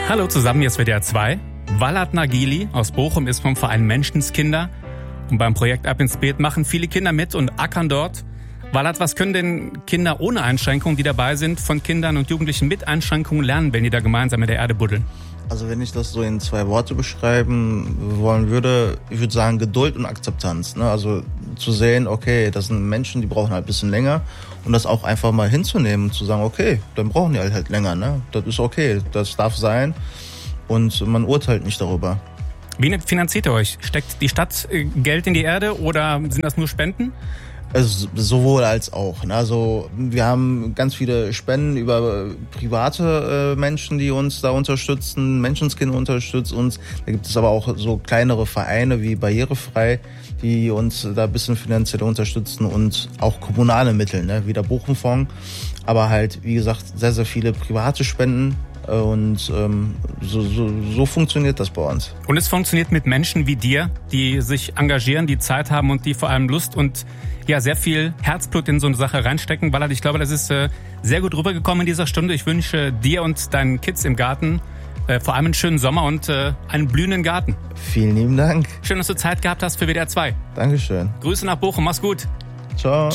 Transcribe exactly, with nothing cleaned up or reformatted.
Hallo zusammen, hier ist W D R zwei. Walad Nagili aus Bochum ist vom Verein Menschenskinder. Und beim Projekt Ab ins Beet machen viele Kinder mit und ackern dort. Walad, was können denn Kinder ohne Einschränkungen, die dabei sind, von Kindern und Jugendlichen mit Einschränkungen lernen, wenn die da gemeinsam mit der Erde buddeln? Also wenn ich das so in zwei Worte beschreiben wollen würde, ich würde sagen Geduld und Akzeptanz. Ne? Also zu sehen, okay, das sind Menschen, die brauchen halt ein bisschen länger und das auch einfach mal hinzunehmen und zu sagen, okay, dann brauchen die halt, halt länger. Ne? Das ist okay, das darf sein und man urteilt nicht darüber. Wie finanziert ihr euch? Steckt die Stadt Geld in die Erde oder sind das nur Spenden? Also sowohl als auch. Also wir haben ganz viele Spenden über private äh, Menschen, die uns da unterstützen. Menschenskinder unterstützt uns. Da gibt es aber auch so kleinere Vereine wie Barrierefrei, die uns da ein bisschen finanziell unterstützen und auch kommunale Mittel, ne, wie der Bochum-Fonds. Aber halt, wie gesagt, sehr, sehr viele private Spenden. Und ähm, so, so, so funktioniert das bei uns. Und es funktioniert mit Menschen wie dir, die sich engagieren, die Zeit haben und die vor allem Lust und ja sehr viel Herzblut in so eine Sache reinstecken. Walad, ich glaube, das ist äh, sehr gut rübergekommen in dieser Stunde. Ich wünsche dir und deinen Kids im Garten äh, vor allem einen schönen Sommer und äh, einen blühenden Garten. Vielen lieben Dank. Schön, dass du Zeit gehabt hast für W D R zwei. Dankeschön. Grüße nach Bochum, mach's gut. Ciao.